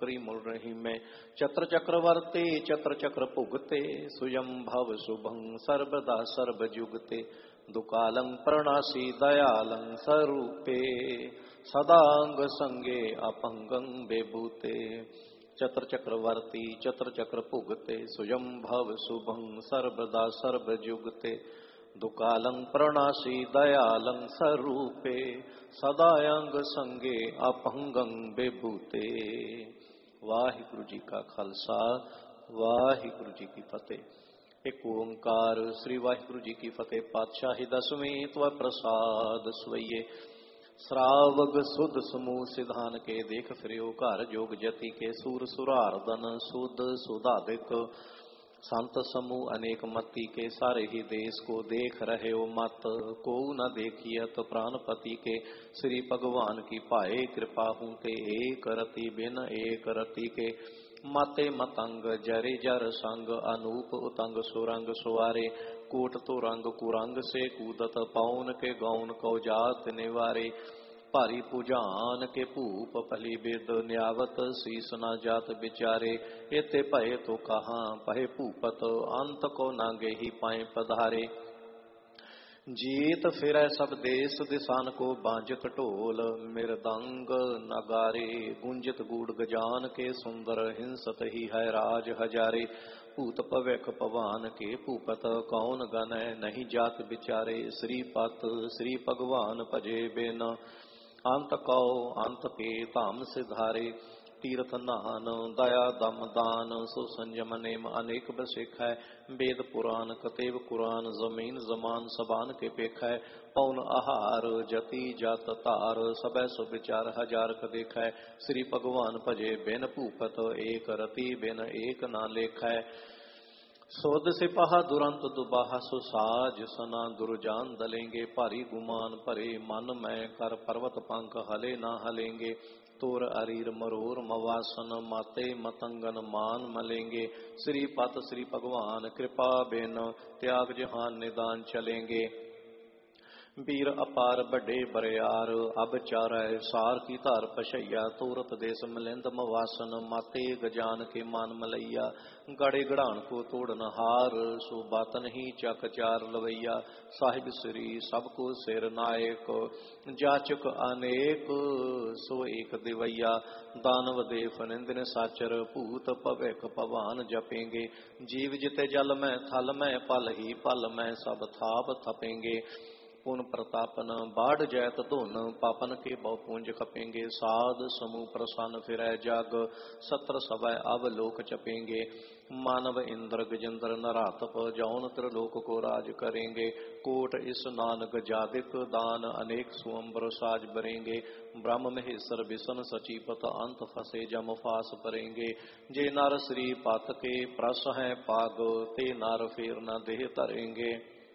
करी मूल रही में। चत्र चक्रवर्ती चत्र चक्र पुगते सुयम भव शुभं सर्वदा सर्वजुगते। दुकालं प्रणाशी दयालं स्वरूपे सदांग संगे अपंगं बेभूते। चत्र चक्रवर्ती चत्र चक्र पुगते सुयम भव शुभं सर्वदा सर्वजुगते। दुकालं प्रणाशी दयालं स्वरूपे सदायंग संगे अपंगं बेभूते। वाहिगुरु जी का खालसा वाहिगुरु जी की फतेह। एक ओंकार श्री वाहिगुरु जी की फतेह। पातशाही दसवीं त्व प्रसाद स्वये। श्रावग सुध समूह सिधान के देख फिरियो घर जोग जति के। सूर सुरारदन सुध सुधाधिक संत समूह अनेक मति के। सारे ही देश को देख रहे हो मत को न देखिए तो प्राणपति के। श्री भगवान की पाए कृपा हूँ ते एक रति बिन एक रति के। माते मतंग जरे जर संग अनूप उतंग सुरंग सुवारे। कोट तो रंग कुरंग से कूदत पौन के गौन को जात निवारे। भारी पुजान के भूप भली बिद न्यावत शीस न जात बिचारे। एते भय तो कहाँ पहे भूपत अंत को नागे ही पाए पधारे। जीत फिरै सब देश दिसान को बांजत ढोल। मृदंग नगारे गुंजित गूढ़ गजान के। सुंदर हिंसत ही है राज हजारे। भूत भविख पवान के भूपत कौन गण नहीं जात बिचारे। श्रीपत श्री भगवान भजे बिन अंत कौ अंत के धाम सिधारे। तीर्थ नान दया दम दान सो संयम नेम अनेक बसेख है। वेद पुराण कतेव कुरान जमीन जमान सबान के पेख है। पौन आहार जति जात तार सबै सो विचार हजार क देख है। श्री भगवान भजे बिन भूपत एक रति बिन एक ना लेख है। सोद सिपाहा दुरंत दुबाहा सो साज सना दुर्जान दलेंगे। भारी गुमान भरे मन में कर पर्वत पंख हले ना हलेंगे। तोर अरीर मरोर मवासन माते मतंगन मान मलेंगे। श्रीपत श्री भगवान कृपा बिन त्याग जहान निदान चलेंगे। वीर अपार बड़े बरियार अब चारै सार की धार पशैया। तोरत देश मिलिंद मवासन माते गजान के मान मलैया। गड़े गड़ान को तोड़न हार सो बातन ही चक चार लवैया। साहिब श्री सबको सिर नायक जाचक अनेक सो एक दिवैया। दानव देव निंदन साचर भूत भविख पवान जपेंगे। जीव जिते जल में थल में पल ही पल में सब थाप थपेंगे। पुन प्रतापन बाढ़ जैत धुन पापन के बहु पूंज खपेंगे। साध समूह प्रसन्न फिरै जग सत्र सवै अवलोक चपेंगे। मानव इंद्र गजेंद्र नरातप जौन त्रिलोक को राज करेंगे। कोट स्नान गजादिक दान अनेक सुअंबर साज बरेंगे। ब्रह्म महेश्वर विष्णु सचीपत अंत फंसे जम फास परेंगे। जे नर श्री पत के प्रस हैं पाग ते नर फेर न देह तरेंगे।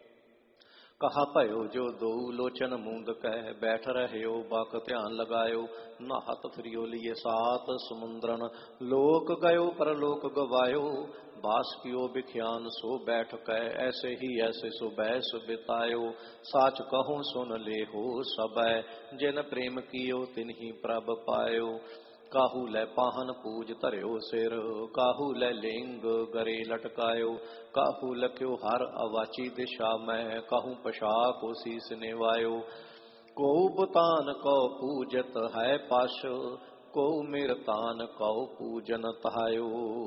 कहा भयो जो दो लोचन मूंद कह बैठ रहे हो बाक ध्यान लगायो। नहात फिरियो लिए सात समुद्रन लोक गयो परलोक गवायो। बास कियो बिख्यान सो बैठ कह ऐसे ही ऐसे सो बैस बितायो। साच कहो सुन ले हो सबै जिन प्रेम कियो तिन्ही प्रभ पायो। काहू लै पाहन पूज धर्यो सिर काहू लै लिंग गरे लटकायो। काहू लख्यो हर अवाची दिशा में कहूँ पशा को शीस निवायो। को बुतान कौ पूजत है पाश को मेरतान कौ पूजन तहायो।